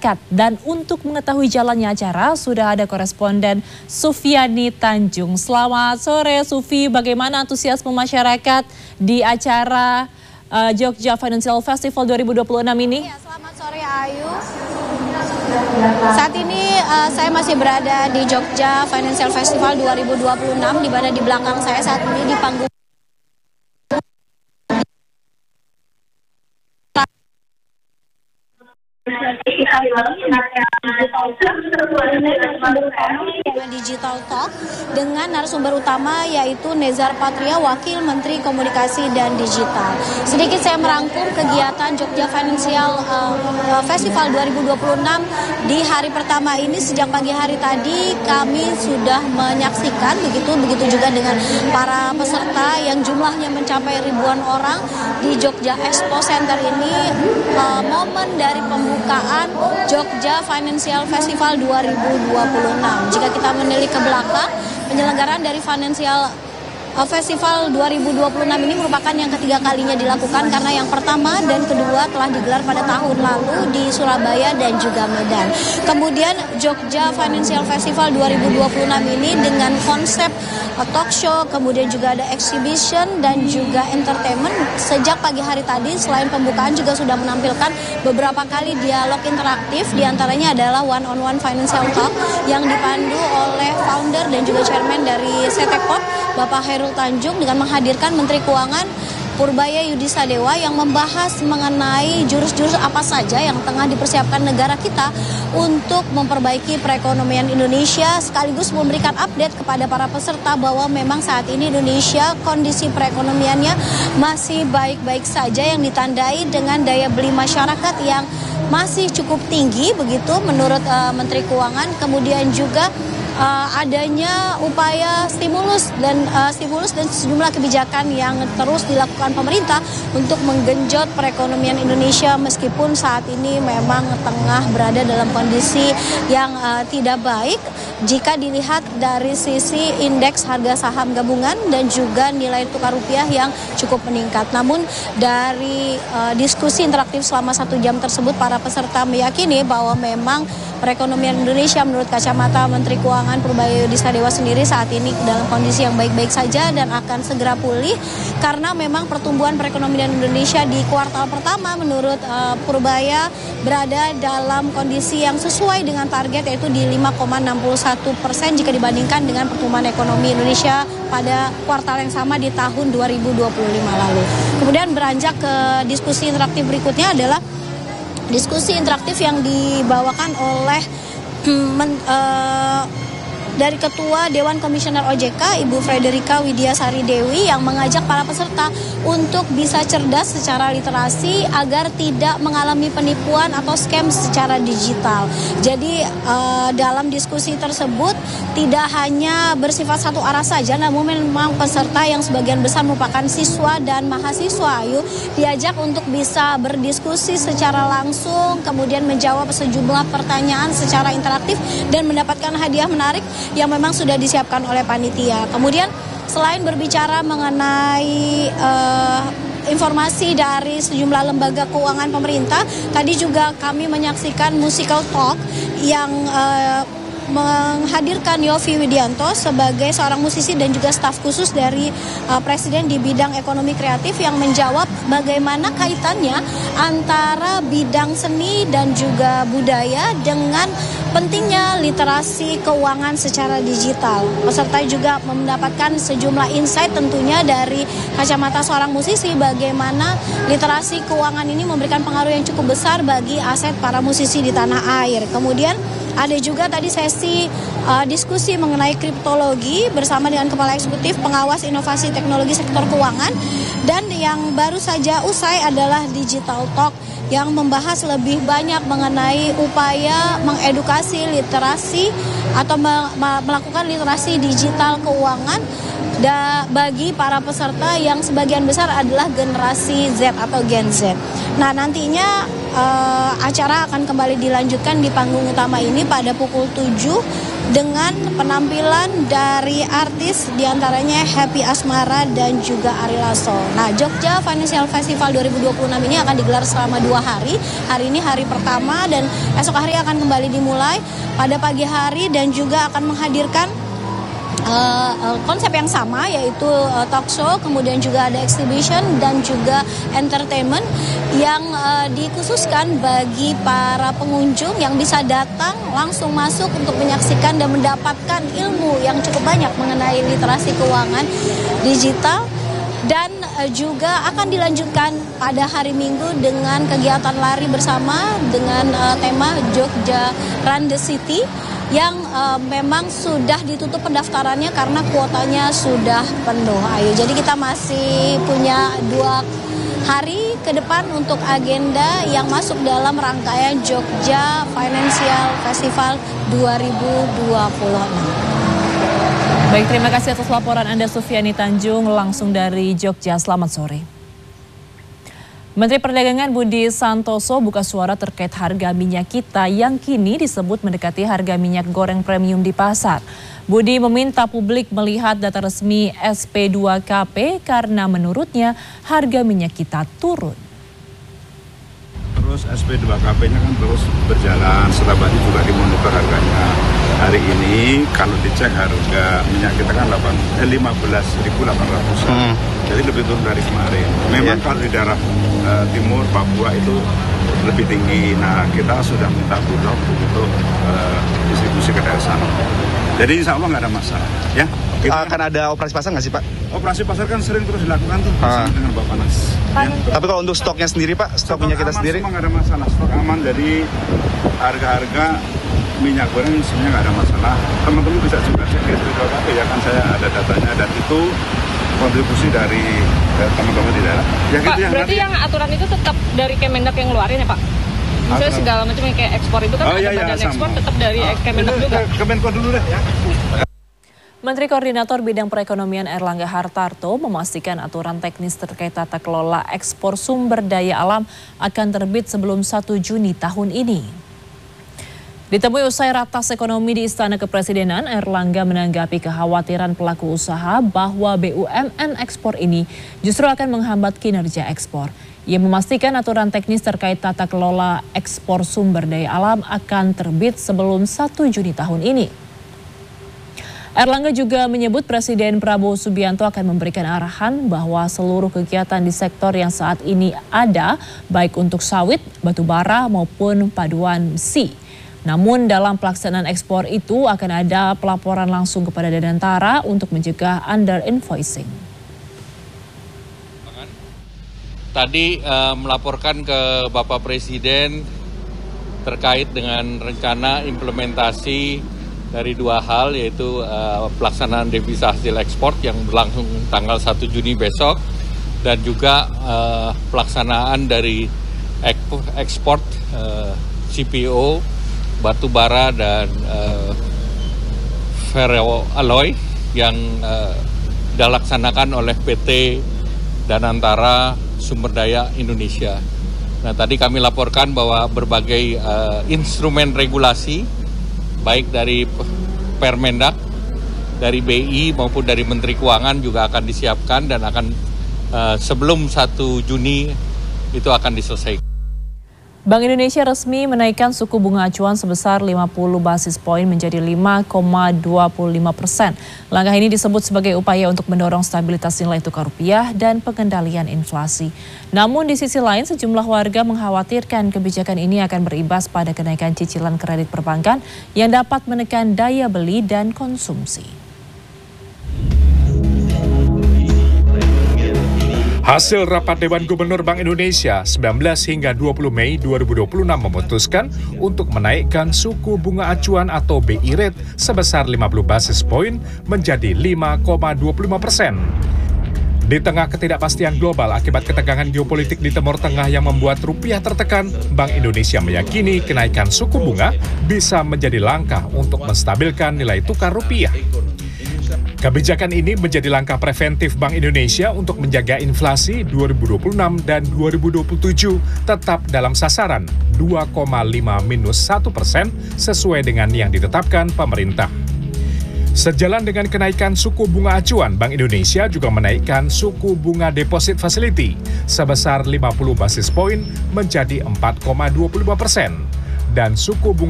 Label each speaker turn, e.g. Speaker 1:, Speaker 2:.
Speaker 1: masyarakat. Dan untuk mengetahui jalannya acara, sudah ada koresponden Sufiani Tanjung. Selamat sore Sufi, bagaimana antusiasme masyarakat di acara Jogja Financial Festival 2026 ini?
Speaker 2: Ya, selamat sore Ayu. Saat ini saya masih berada di Jogja Financial Festival 2026, di mana di belakang saya saat ini di panggung Digital Talk dengan narasumber utama yaitu Nezar Patria, Wakil Menteri Komunikasi dan Digital. Sedikit saya merangkum kegiatan Jogja Financial Festival 2026 di hari pertama ini. Sejak pagi hari tadi kami sudah menyaksikan begitu juga dengan para peserta yang jumlahnya mencapai ribuan orang di Jogja Expo Center ini. Momen dari pembukaan Jogja Financial Festival 2026. Jika kita menilik ke belakang, penyelenggaraan dari Financial Festival 2026 ini merupakan yang ketiga kalinya dilakukan, karena yang pertama dan kedua telah digelar pada tahun lalu di Surabaya dan juga Medan. Kemudian Jogja Financial Festival 2026 ini dengan konsep talk show, kemudian juga ada exhibition dan juga entertainment. Sejak pagi hari tadi selain pembukaan juga sudah menampilkan beberapa kali dialog interaktif, diantaranya adalah one-on-one financial talk yang dipandu oleh founder dan juga chairman dari CT Corp, Bapak Hairul Tanjung, dengan menghadirkan Menteri Keuangan Purbaya Yudisadewa yang membahas mengenai jurus-jurus apa saja yang tengah dipersiapkan negara kita untuk memperbaiki perekonomian Indonesia, sekaligus memberikan update kepada para peserta bahwa memang saat ini Indonesia kondisi perekonomiannya masih baik-baik saja, yang ditandai dengan daya beli masyarakat yang masih cukup tinggi begitu menurut Menteri Keuangan. Kemudian juga adanya upaya stimulus dan sejumlah kebijakan yang terus dilakukan pemerintah untuk menggenjot perekonomian Indonesia, meskipun saat ini memang tengah berada dalam kondisi yang tidak baik jika dilihat dari sisi indeks harga saham gabungan dan juga nilai tukar rupiah yang cukup meningkat. Namun dari diskusi interaktif selama 1 jam tersebut, para peserta meyakini bahwa memang perekonomian Indonesia menurut kacamata Menteri Keuangan Purbaya Yudisadewa sendiri saat ini dalam kondisi yang baik-baik saja dan akan segera pulih, karena memang pertumbuhan perekonomian Indonesia di kuartal pertama menurut Purbaya berada dalam kondisi yang sesuai dengan target, yaitu di 5,61% jika dibandingkan dengan pertumbuhan ekonomi Indonesia pada kuartal yang sama di tahun 2025 lalu. Kemudian beranjak ke diskusi interaktif berikutnya adalah diskusi interaktif yang dibawakan oleh dari Ketua Dewan Komisioner OJK, Ibu Frederika Widiasari Dewi, yang mengajak para peserta untuk bisa cerdas secara literasi agar tidak mengalami penipuan atau scam secara digital. Jadi dalam diskusi tersebut tidak hanya bersifat satu arah saja, namun memang peserta yang sebagian besar merupakan siswa dan mahasiswa diajak untuk bisa berdiskusi secara langsung, kemudian menjawab sejumlah pertanyaan secara interaktif dan mendapatkan hadiah menarik yang memang sudah disiapkan oleh panitia. Kemudian selain berbicara mengenai informasi dari sejumlah lembaga keuangan pemerintah, tadi juga kami menyaksikan musical talk yang menghadirkan Yovie Widianto sebagai seorang musisi dan juga staf khusus dari Presiden di bidang ekonomi kreatif, yang menjawab bagaimana kaitannya antara bidang seni dan juga budaya dengan pentingnya literasi keuangan secara digital. Peserta juga mendapatkan sejumlah insight tentunya dari kacamata seorang musisi, bagaimana literasi keuangan ini memberikan pengaruh yang cukup besar bagi aset para musisi di tanah air. Kemudian ada juga tadi sesi diskusi mengenai kriptologi bersama dengan Kepala Eksekutif Pengawas Inovasi Teknologi Sektor Keuangan. Dan yang baru saja usai adalah Digital Talk yang membahas lebih banyak mengenai upaya mengedukasi literasi atau melakukan literasi digital keuangan bagi para peserta yang sebagian besar adalah generasi Z atau Gen Z. Nah, nantinya acara akan kembali dilanjutkan di panggung utama ini pada pukul 7 dengan penampilan dari artis diantaranya Happy Asmara dan juga Ari Lasso. Nah, Jogja Financial Festival 2026 ini akan digelar selama 2 hari. Hari ini hari pertama dan esok hari akan kembali dimulai pada pagi hari dan juga akan menghadirkan konsep yang sama, yaitu talk show, kemudian juga ada exhibition dan juga entertainment yang dikhususkan bagi para pengunjung yang bisa datang langsung masuk untuk menyaksikan dan mendapatkan ilmu yang cukup banyak mengenai literasi keuangan digital. Dan juga akan dilanjutkan pada hari Minggu dengan kegiatan lari bersama dengan tema Jogja Run the City yang memang sudah ditutup pendaftarannya karena kuotanya sudah penuh. Ayo, jadi kita masih punya 2 hari ke depan untuk agenda yang masuk dalam rangkaian Jogja Financial Festival 2026.
Speaker 1: Baik, terima kasih atas laporan Anda Sufiani Tanjung langsung dari Jogja. Selamat sore. Menteri Perdagangan Budi Santoso buka suara terkait harga minyak kita yang kini disebut mendekati harga minyak goreng premium di pasar. Budi meminta publik melihat data resmi SP2KP karena menurutnya harga minyak kita turun.
Speaker 3: Terus SP2KP-nya kan terus berjalan, setiap hari juga dimonitor harganya. Hari ini kalau dicek harga minyak kita kan 15.800, jadi lebih turun dari kemarin. Memang kalau di daerah timur Papua itu lebih tinggi. Nah, kita sudah minta Bulog untuk distribusi ke daerah sana. Jadi insya Allah nggak ada masalah. Ya.
Speaker 4: Akan ada operasi pasar nggak sih, Pak?
Speaker 3: Operasi pasar kan sering terus dilakukan tuh dengan Bappenas. Ya.
Speaker 4: Tapi kalau untuk stoknya sendiri, Pak, stok minyak kita sendiri?
Speaker 3: Semua nggak ada masalah, stok aman. Jadi harga-harga minyak goreng sebenarnya nggak ada masalah. Teman-teman bisa juga cek di SP2KP ya, kan saya ada datanya dan itu kontribusi dari teman-teman di daerah. Ya,
Speaker 5: Pak,
Speaker 3: gitu ya,
Speaker 5: berarti yang aturan itu tetap dari Kemendak yang ngeluarin ya, Pak? Misalnya segala macam yang kayak ekspor itu kan ada badan ekspor tetap dari Kemendak juga.
Speaker 3: Kemenko dulu deh ya.
Speaker 1: Menteri Koordinator Bidang Perekonomian Erlangga Hartarto memastikan aturan teknis terkait tata kelola ekspor sumber daya alam akan terbit sebelum 1 Juni tahun ini. Ditemui usai ratas ekonomi di Istana Kepresidenan, Erlangga menanggapi kekhawatiran pelaku usaha bahwa BUMN ekspor ini justru akan menghambat kinerja ekspor. Ia memastikan aturan teknis terkait tata kelola ekspor sumber daya alam akan terbit sebelum 1 Juni tahun ini. Erlangga juga menyebut Presiden Prabowo Subianto akan memberikan arahan bahwa seluruh kegiatan di sektor yang saat ini ada, baik untuk sawit, batu bara maupun paduan besi. Namun dalam pelaksanaan ekspor itu akan ada pelaporan langsung kepada Danantara untuk mencegah under invoicing.
Speaker 6: Tadi melaporkan ke Bapak Presiden terkait dengan rencana implementasi dari 2 hal, yaitu pelaksanaan devisa hasil ekspor yang berlangsung tanggal 1 Juni besok dan juga pelaksanaan dari ekspor CPO batu bara dan ferroalloy yang dilaksanakan oleh PT Danantara Sumber Daya Indonesia. Nah, tadi kami laporkan bahwa berbagai instrumen regulasi baik dari Permendak, dari BI maupun dari Menteri Keuangan juga akan disiapkan dan akan sebelum 1 Juni itu akan diselesaikan.
Speaker 1: Bank Indonesia resmi menaikkan suku bunga acuan sebesar 50 basis poin menjadi 5,25%. Langkah ini disebut sebagai upaya untuk mendorong stabilitas nilai tukar rupiah dan pengendalian inflasi. Namun di sisi lain sejumlah warga mengkhawatirkan kebijakan ini akan berimbas pada kenaikan cicilan kredit perbankan yang dapat menekan daya beli dan konsumsi.
Speaker 7: Hasil rapat Dewan Gubernur Bank Indonesia 19 hingga 20 Mei 2026 memutuskan untuk menaikkan suku bunga acuan atau BI rate sebesar 50 basis poin menjadi 5,25%. Di tengah ketidakpastian global akibat ketegangan geopolitik di Timur Tengah yang membuat rupiah tertekan, Bank Indonesia meyakini kenaikan suku bunga bisa menjadi langkah untuk menstabilkan nilai tukar rupiah. Kebijakan ini menjadi langkah preventif Bank Indonesia untuk menjaga inflasi 2026 dan 2027 tetap dalam sasaran 2,5-1% sesuai dengan yang ditetapkan pemerintah. Sejalan dengan kenaikan suku bunga acuan, Bank Indonesia juga menaikkan suku bunga deposit facility sebesar 50 basis poin menjadi 4,25% dan suku bunga